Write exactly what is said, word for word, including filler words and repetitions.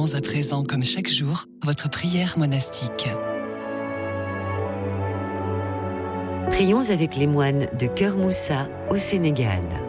Faisons à présent, comme chaque jour, votre prière monastique. Prions avec les moines de Keur Moussa au Sénégal.